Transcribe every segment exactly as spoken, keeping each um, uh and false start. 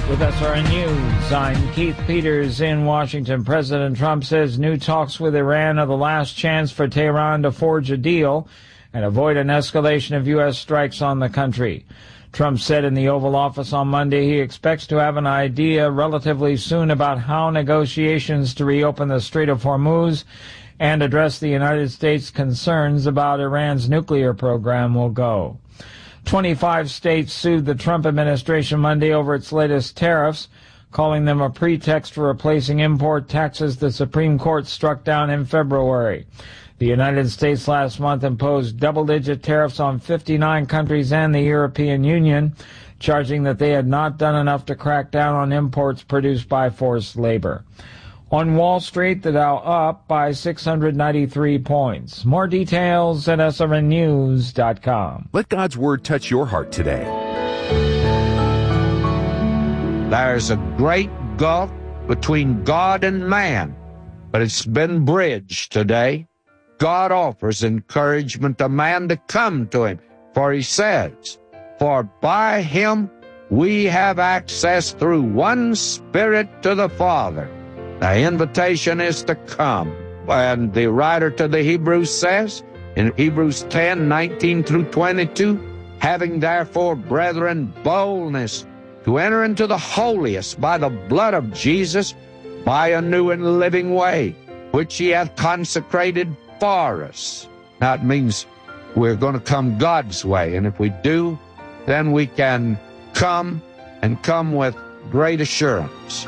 With S R N News, I'm Keith Peters in Washington. President Trump says new talks with Iran are the last chance for Tehran to forge a deal and avoid an escalation of U S strikes on the country. Trump said in the Oval Office on Monday he expects to have an idea relatively soon about how negotiations to reopen the Strait of Hormuz and address the United States' concerns about Iran's nuclear program will go. twenty-five states sued the Trump administration Monday over its latest tariffs, calling them a pretext for replacing import taxes the Supreme Court struck down in February. The United States last month imposed double-digit tariffs on fifty-nine countries and the European Union, charging that they had not done enough to crack down on imports produced by forced labor. On Wall Street, the Dow up by six hundred ninety-three points. More details at S R N news dot com. Let God's Word touch your heart today. There's a great gulf between God and man, but it's been bridged today. God offers encouragement to man to come to him, for he says, "For by him we have access through one Spirit to the Father." The invitation is to come. And the writer to the Hebrews says, in Hebrews ten, nineteen through twenty-two, "Having therefore, brethren, boldness to enter into the holiest by the blood of Jesus, by a new and living way, which he hath consecrated for us." Now it means we're going to come God's way. And if we do, then we can come and come with great assurance.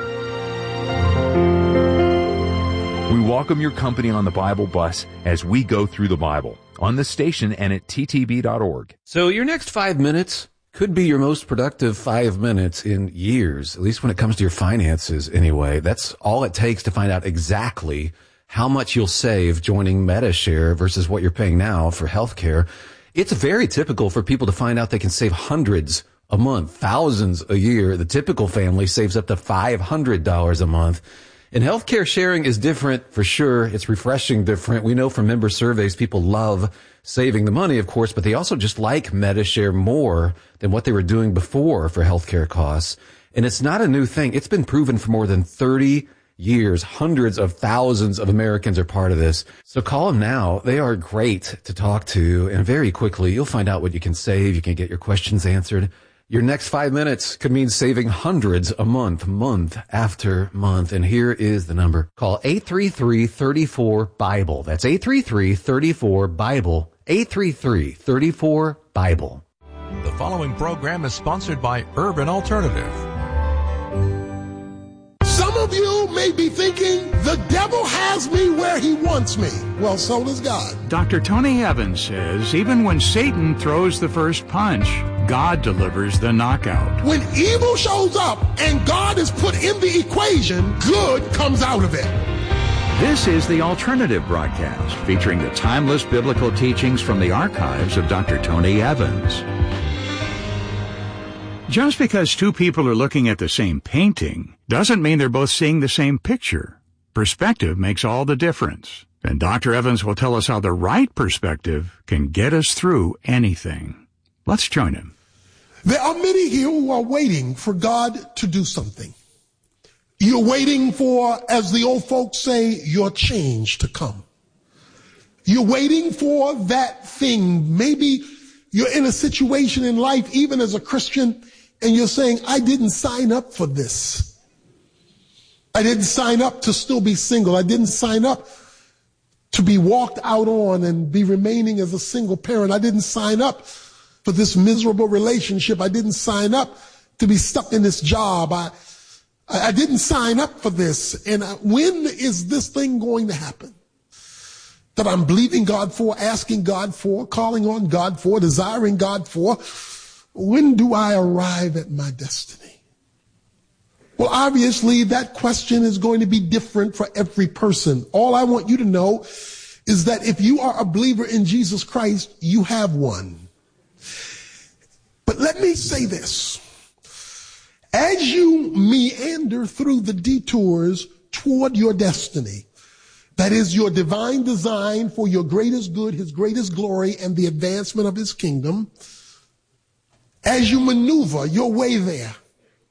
We welcome your company on the Bible Bus as we go through the Bible on the station and at T T B dot org. So your next five minutes could be your most productive five minutes in years, at least when it comes to your finances anyway. That's all it takes to find out exactly how much you'll save joining MediShare versus what you're paying now for healthcare. It's very typical for people to find out they can save hundreds a month, thousands a year. The typical family saves up to five hundred dollars a month. And healthcare sharing is different for sure. It's refreshing different. We know from member surveys people love saving the money, of course, but they also just like MediShare more than what they were doing before for healthcare costs. And it's not a new thing. It's been proven for more than thirty years. Hundreds of thousands of Americans are part of this. So call them now. They are great to talk to. And very quickly, you'll find out what you can save. You can get your questions answered. Your next five minutes could mean saving hundreds a month, month after month. And here is the number. Call eight three three, three four, BIBLE. That's eight three three, three four, BIBLE. eight three three, three four, BIBLE. The following program is sponsored by Urban Alternative. Some of you may be thinking, the devil has me where he wants me. Well, so does God. Doctor Tony Evans says even when Satan throws the first punch, God delivers the knockout. When evil shows up and God is put in the equation, good comes out of it. This is the Alternative Broadcast, featuring the timeless biblical teachings from the archives of Doctor Tony Evans. Just because two people are looking at the same painting doesn't mean they're both seeing the same picture. Perspective makes all the difference. And Doctor Evans will tell us how the right perspective can get us through anything. Let's join him. There are many here who are waiting for God to do something. You're waiting for, as the old folks say, your change to come. You're waiting for that thing. Maybe you're in a situation in life, even as a Christian, and you're saying, I didn't sign up for this. I didn't sign up to still be single. I didn't sign up to be walked out on and be remaining as a single parent. I didn't sign up for this miserable relationship. I didn't sign up to be stuck in this job. I, I didn't sign up for this. And I, when is this thing going to happen that I'm believing God for, asking God for, calling on God for, desiring God for? When do I arrive at my destiny? Well, obviously that question is going to be different for every person. All I want you to know is that if you are a believer in Jesus Christ, you have one. But let me say this. As you meander through the detours toward your destiny, that is your divine design for your greatest good, his greatest glory, and the advancement of his kingdom, as you maneuver your way there,